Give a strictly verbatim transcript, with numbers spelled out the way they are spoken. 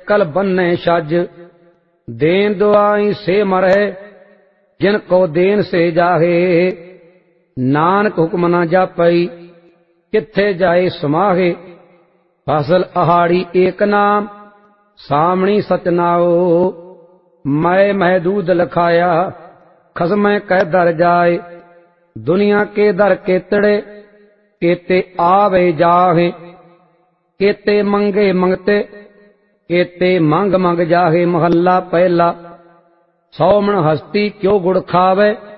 एकल बन्ने छज। देन दुआई से मरे जिनको देन से जाहे। नानक हुक्म न जापई किथे जाए समाहे। फसल अहाड़ी एक नाम सामणी सचनाओ। मैं महदूद लखाया खसमें कह दर जाए। दुनिया के दर केतड़े केते आवे जाहे। केते मंगे मंगते केते मंग मंग जाहे। महला पहला। सौ मन हस्ती क्यों गुड़ खावे